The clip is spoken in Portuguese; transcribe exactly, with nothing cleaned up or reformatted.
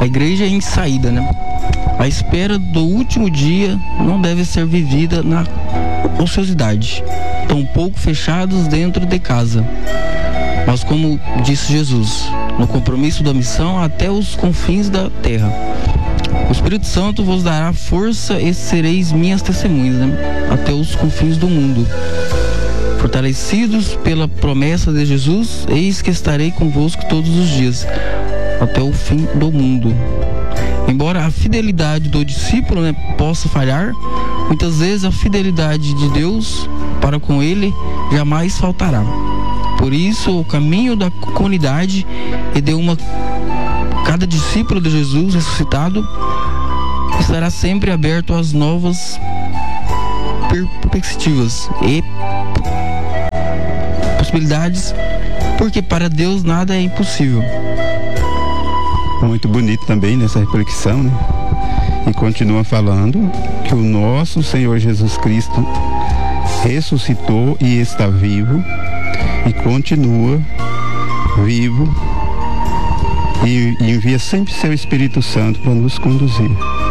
A igreja é em saída, né? A espera do último dia não deve ser vivida na ociosidade, tampouco fechados dentro de casa, mas como disse Jesus, no compromisso da missão até os confins da terra. O Espírito Santo vos dará força e sereis minhas testemunhas, né? Até os confins do mundo. Fortalecidos pela promessa de Jesus, eis que estarei convosco todos os dias, até o fim do mundo. Embora a fidelidade do discípulo, né, possa falhar, muitas vezes a fidelidade de Deus para com ele jamais faltará. Por isso, o caminho da comunidade e de uma cada discípulo de Jesus ressuscitado estará sempre aberto às novas perspectivas e possibilidades, porque para Deus nada é impossível. Muito bonito também nessa reflexão, né? E continua falando que o nosso Senhor Jesus Cristo ressuscitou e está vivo e continua vivo e envia sempre seu Espírito Santo para nos conduzir.